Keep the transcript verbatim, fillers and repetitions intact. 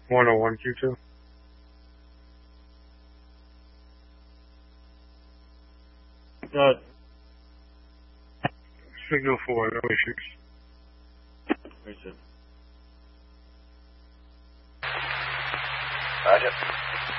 one oh one Q two. Good. Signal four, no issues. Very soon. Roger.